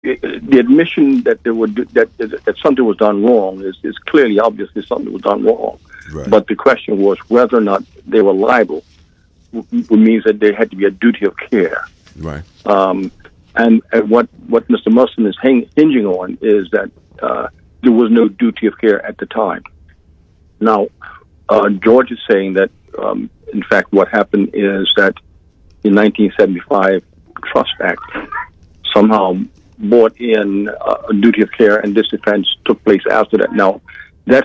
the admission that that something was done wrong is clearly, obviously, something was done wrong. Right. But the question was whether or not they were liable, which means that there had to be a duty of care. Right. And what Mr. Muslim is hinging on is that there was no duty of care at the time. Now, George is saying that, in fact, what happened is that the 1975 Trust Act somehow brought in a duty of care, and this offense took place after that. Now, that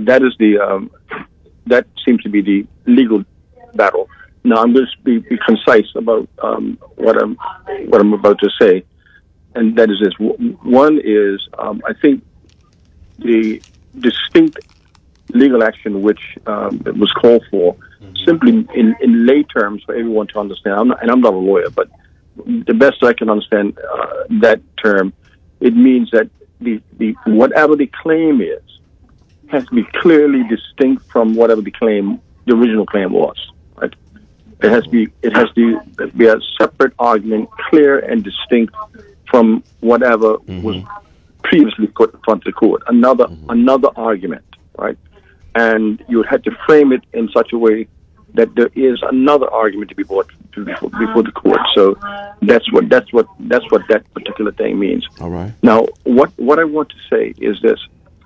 seems to be the legal battle. Now, I'm going to be concise about what I'm about to say, and that is this. One is, I think the distinct legal action which was called for, simply in lay terms for everyone to understand, I'm not a lawyer, but the best I can understand that term, it means that the whatever the claim is has to be clearly distinct from whatever the original claim was. Right? It has to be a separate argument, clear and distinct from whatever was previously put in front of the court. Another argument, right? And you would have to frame it in such a way that there is another argument to be brought before the court. So that's what that particular thing means. All right. Now, what I want to say is this: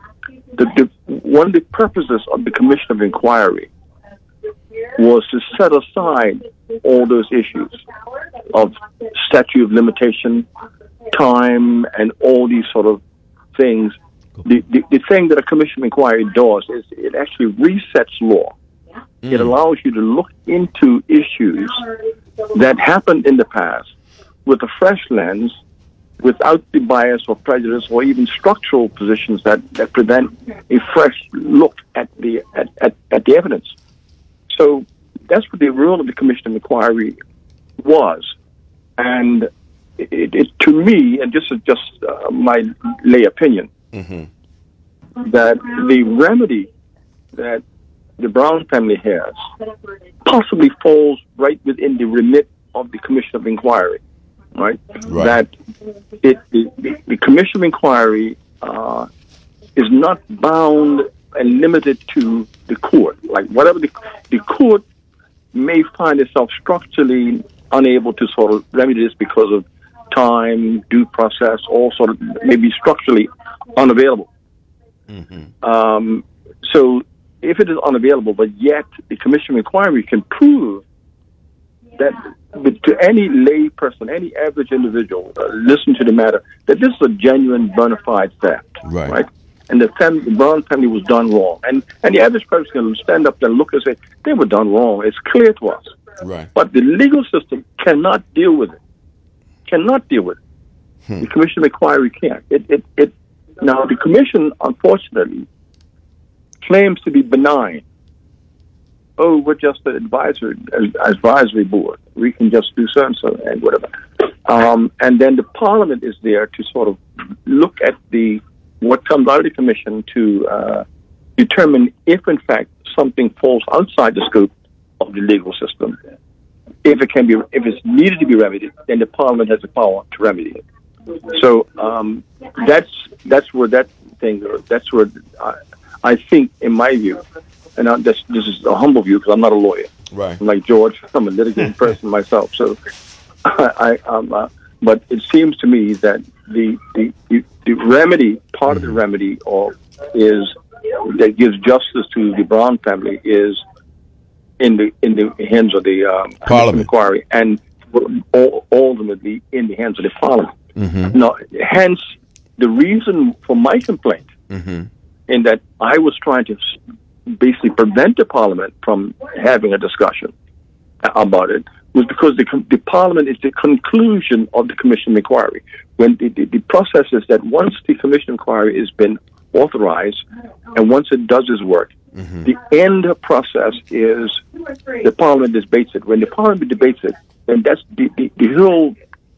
one of the purposes of the Commission of Inquiry was to set aside all those issues of statute of limitation, time, and all these sort of things. The thing that a Commission of Inquiry does is it actually resets law. It allows you to look into issues that happened in the past with a fresh lens, without the bias or prejudice or even structural positions that prevent a fresh look at the evidence. So that's what the role of the Commission of Inquiry was. And it to me, and this is just my lay opinion, that the remedy that the Brown family has possibly falls right within the remit of the Commission of Inquiry, right? That the Commission of Inquiry is not bound and limited to the court. Like whatever the court may find itself structurally unable to sort of remedy this because of time, due process, all sort of maybe structurally unavailable. So if it is unavailable, but yet the Commission of Inquiry can prove that to any lay person, any average individual, listen to the matter, that this is a genuine bona fide theft, right? And the Brown family was done wrong. And the average person can stand up and look and say, they were done wrong. It's clear to us. Right. But the legal system cannot deal with it. The Commission of Inquiry can't. Now, the Commission, unfortunately, claims to be benign. Oh, we're just an advisory board. We can just do so and so and whatever. And then the Parliament is there to sort of look at what comes out of the Commission to determine if, in fact, something falls outside the scope of the legal system. If it's needed to be remedied, then the Parliament has the power to remedy it. So that's where that thing. That's where I think, in my view, and this is a humble view because I'm not a lawyer. Right. I'm like George, I'm a litigating person myself. So, but it seems to me that the remedy, part of the remedy, is that gives justice to the Brown family is in the hands of the Parliament Inquiry, and ultimately in the hands of the Parliament. Now, hence the reason for my complaint, in that I was trying to basically prevent the Parliament from having a discussion about it, was because the Parliament is the conclusion of the Commission of Inquiry. When the process is that once the Commission of Inquiry has been authorized, and once it does its work, the end process is the Parliament debates it. When the Parliament debates it, then that's the whole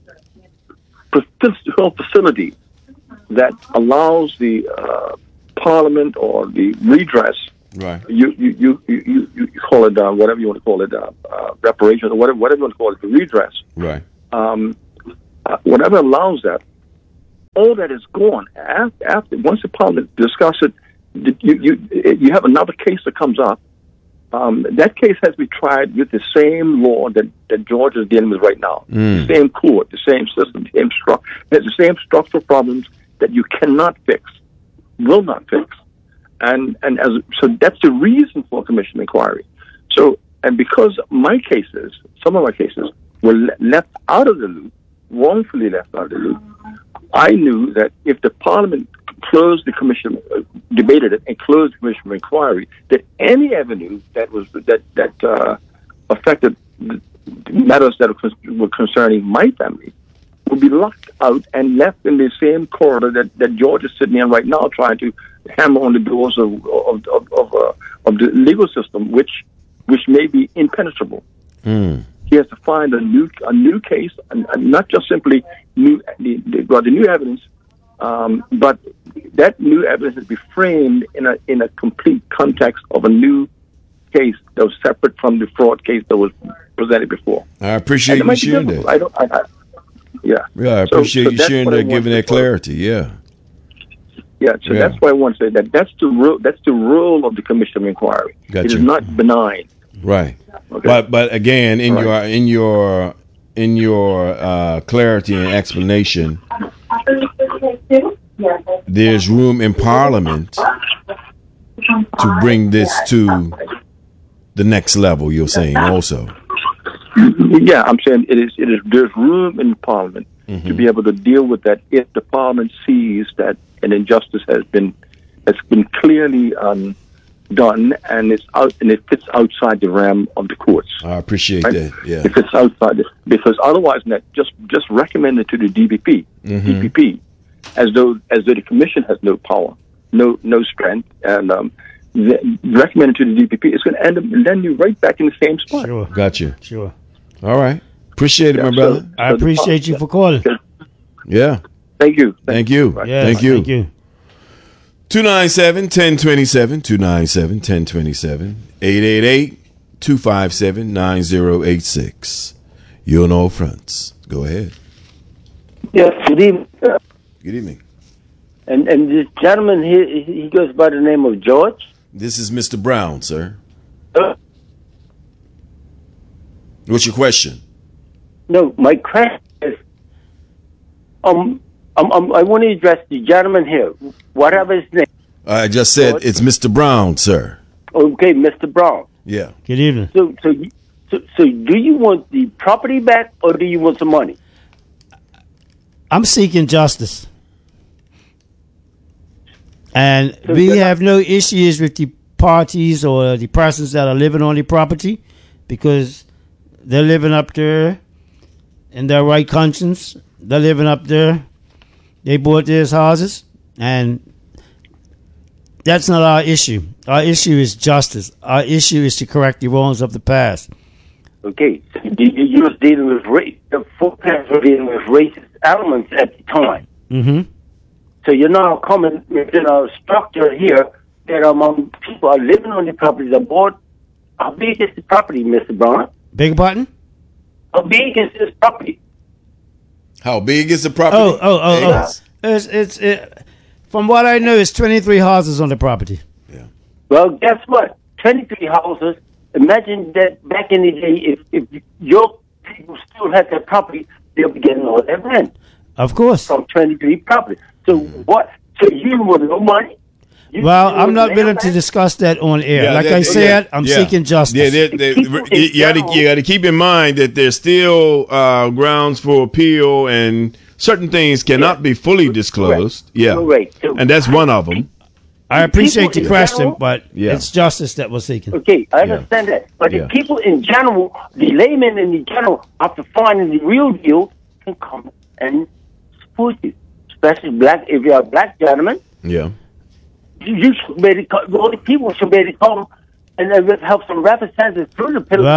facility that allows the Parliament or the redress. Right. You call it whatever you want to call it, reparation or whatever you want to call it, the redress. Right. Whatever allows that all that is gone. After once the Parliament discusses it, you have another case that comes up. That case has to be tried with the same law that Georgia is dealing with right now. The same court, the same system, the same structural problems that you cannot fix, will not fix. So that's the reason for a commission inquiry. So, and because some of my cases were left out of the loop, wrongfully left out of the loop, I knew that if the Parliament closed the commission, debated it, and closed the commission of inquiry, that any avenue that affected matters that were concerning my family would be locked out and left in the same corridor that George is sitting in right now, trying to hammer on the doors of the legal system, which may be impenetrable. He has to find a new case, and not just simply the new evidence, but that new evidence has to be framed in a complete context of a new case that was separate from the fraud case that was presented before. I appreciate you sharing that. I appreciate you sharing that, giving that clarity. Yeah. So that's why I want to say that's the role of the Commission of Inquiry. Gotcha. It is not benign. Right. Okay. But again, in your clarity and explanation, there's room in Parliament to bring this to the next level. You're saying also. Yeah, I'm saying it is. There's room in Parliament to be able to deal with that if the Parliament sees that an injustice has been clearly done, and it fits outside the realm of the courts. I appreciate that. Yeah, it fits outside because otherwise, just recommend it to the DPP, as though the Commission has no power, no strength, and recommend it to the DPP. It's going to end up landing you right back in the same spot. Sure, gotcha. Sure. All right, appreciate it, my brother. I appreciate you for calling. Yeah. Thank you. Thank you. Yes, Thank you. Thank you. 297-1027, 297-1027, 888-257-9086. You'll know fronts. Go ahead. Yes, good evening. Good evening. And this gentleman here, he goes by the name of George? This is Mr. Brown, sir. What's your question? No, my question is, I want to address the gentleman here, whatever his name. I just said George? it's Mr. Brown, sir. Okay, Mr. Brown. Yeah. Good evening. So do you want the property back or do you want some money? I'm seeking justice. And we have no issues with the parties or the persons that are living on the property because they're living up there in their right conscience. They're living up there. They bought these houses, and that's not our issue. Our issue is justice. Our issue is to correct the wrongs of the past. Okay, so you was dealing with the forecasts were dealing with racist elements at the time. Mm-hmm. So you're now coming within a structure here that among people are living on the property that bought. How big is the property, Mr. Brown? Big button? How big is this property? How big is the property? Oh. It's from what I know, it's 23 houses on the property. Yeah. Well, guess what? 23 houses. Imagine that back in the day, if your people still had their property, they'll be getting all that rent. Of course. From 23 property. So what? So you want no money? I'm not willing to discuss that on air. Yeah, like I said, I'm seeking justice. You got to keep in mind that there's still grounds for appeal, and certain things cannot be fully disclosed. Correct. Yeah, correct. So and that's one of them. I appreciate the question, general, but it's justice that we're seeking. Okay, I understand that. But the people in general, the laymen in general, after finding the real deal, can come and support you. Especially if you're a black gentleman. Yeah. You should be able to come, all the people should be able to come and then help some representatives through the pillar.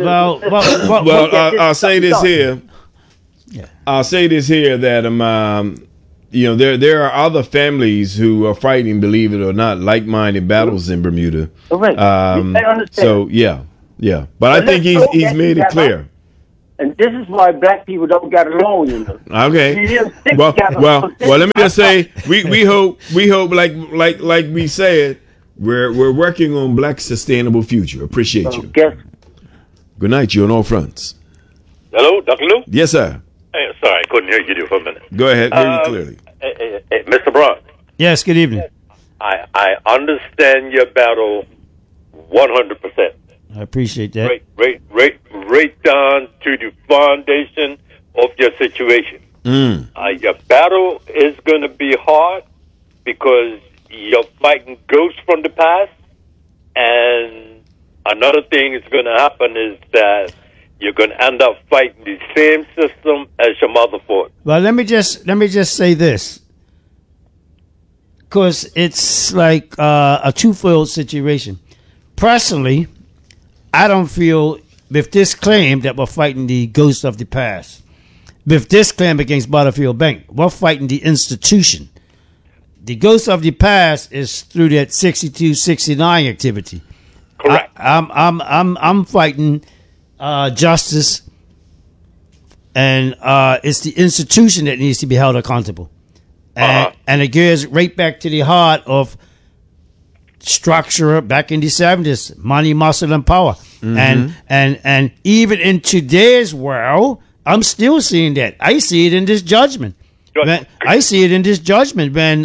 I'll say this here. Yeah. I'll say this here that there are other families who are fighting, believe it or not, like-minded battles in Bermuda. Correct. I understand. So yeah. But I think he's made it clear. And this is why black people don't get along, you know. Okay. Well, let me just say, we hope like we said, we're working on black sustainable future. Appreciate you. Guess. Good night. You're on all fronts. Hello, Dr. Lou? Yes, sir. Hey, sorry, I couldn't hear you for a minute. Go ahead. Hear you clearly. Hey, Mr. Brown. Yes, good evening. I understand your battle 100%. I appreciate that. Right down to the foundation of your situation. Your battle is going to be hard because you're fighting ghosts from the past, and another thing is going to happen is that you're going to end up fighting the same system as your mother fought. Well, let me just say this, because it's like a twofold situation. Personally, I don't feel with this claim that we're fighting the ghosts of the past. With this claim against Butterfield Bank, we're fighting the institution. The ghosts of the past is through that 62-69 activity. Correct. I'm fighting justice, and it's the institution that needs to be held accountable. And it goes right back to the heart of structure back in the 70s, money, muscle, and power. And even in today's world, I'm still seeing that. I see it in this judgment. I see it in this judgment when,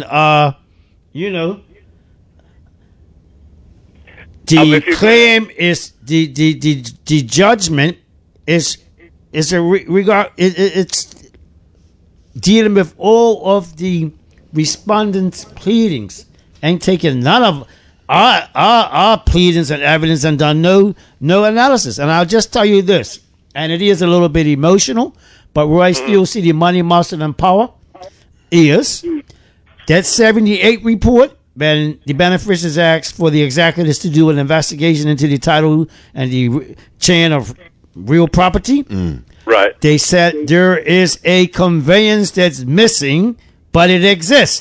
the claim is the judgment is a regard. It's dealing with all of the respondents' pleadings, ain't taking none of our pleadings and evidence and done no analysis. And I'll just tell you this, and it is a little bit emotional, but where I still see the money, muscle, and power is that 78 report when the beneficiaries asked for the executives to do an investigation into the title and the chain of real property. Right. They said there is a conveyance that's missing, but it exists.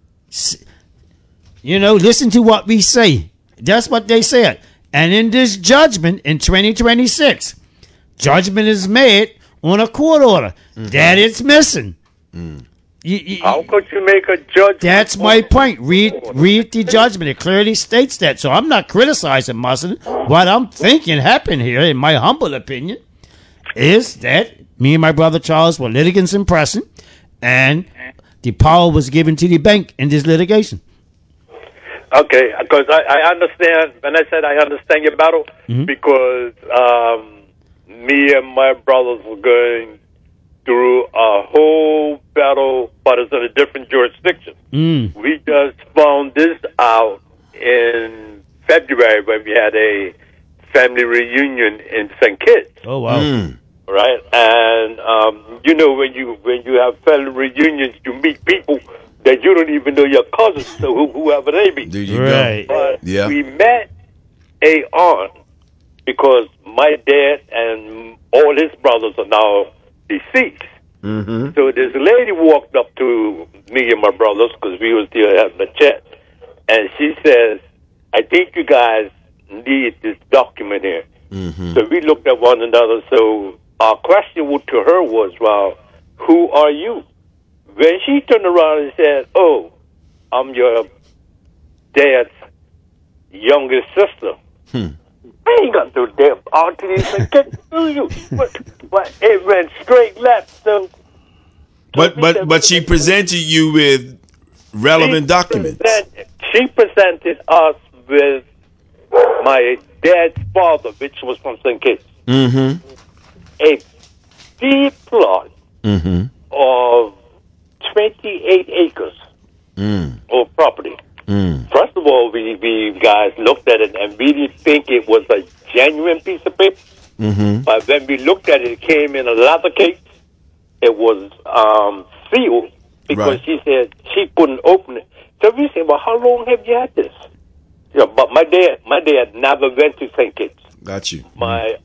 Listen to what we say. That's what they said. And in this judgment in 2026, judgment is made on a court order that it's missing. How could you make a judgment? That's my point. Read the judgment. It clearly states that. So I'm not criticizing Muslim. What I'm thinking happened here, in my humble opinion, is that me and my brother Charles were litigants in prison, and the power was given to the bank in this litigation. Okay, because I understand, when I said I understand your battle, because me and my brothers were going through a whole battle, but it's in a different jurisdiction. We just found this out in February when we had a family reunion in St. Kitts. Oh, wow. Right? And, when you have family reunions, you meet people that you don't even know your cousins, so whoever they be. There you Right. go. But we met a aunt because my dad and all his brothers are now deceased. So this lady walked up to me and my brothers because we was there having a chat, and she says, "I think you guys need this document here." So we looked at one another. So our question to her was, "Well, who are you?" When she turned around and said, "Oh, I'm your dad's youngest sister," I ain't got no damn auntie to get to you. But it went straight left. So, But she presented you with relevant documents. She presented us with my dad's father, which was from St. Kitts, a deep plot of 28 acres of property. First of all, we guys looked at it and we didn't think it was a genuine piece of paper. But when we looked at it, it came in a leather case. It was sealed because she said she couldn't open it. So we said, "Well, how long have you had this?" But my dad never went to St. Kitts. Got you. My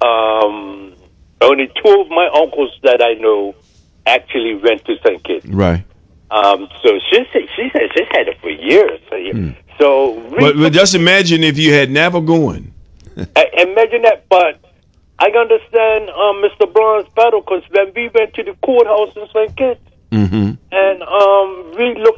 only two of my uncles that I know actually went to St. Kitts. Right. So she said she's had it for years. So but just imagine if you had never gone. Imagine that. But I understand Mr. Bronze battle because when we went to the courthouse in St. Kitts, Mm-hmm. and we looked